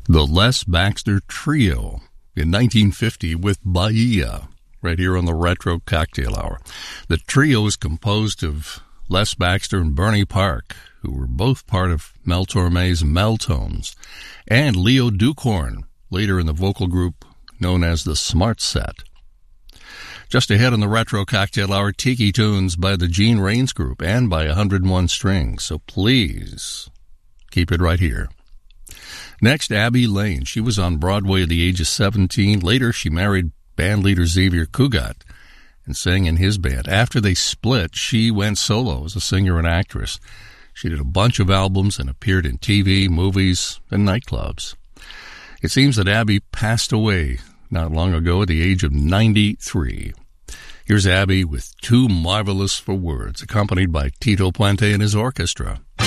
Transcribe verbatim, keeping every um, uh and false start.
The Les Baxter Trio in nineteen fifty with Bahia, right here on the Retro Cocktail Hour. The trio is composed of Les Baxter and Bernie Park, who were both part of Mel Torme's Meltones, and Leo Dukhorn, later in the vocal group known as the Smart Set. Just ahead on the Retro Cocktail Hour, Tiki Tunes by the Gene Rains Group and by one oh one Strings, so please keep it right here. Next, Abby Lane. She was on Broadway at the age of seventeen. Later, she married bandleader Xavier Cugat and sang in his band. After they split, she went solo as a singer and actress. She did a bunch of albums and appeared in T V, movies, and nightclubs. It seems that Abby passed away not long ago at the age of ninety-three. Here's Abby with Too Marvelous for Words, accompanied by Tito Puente and his orchestra.